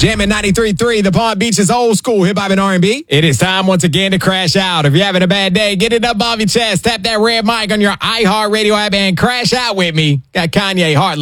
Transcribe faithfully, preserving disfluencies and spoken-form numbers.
Jamming ninety-three point three, the Palm Beach's old school hip hop and R and B. It is time once again to crash out. If you're having a bad day, get it up off your chest. Tap that red mic on your iHeartRadio app and crash out with me. Got Kanye Heartless.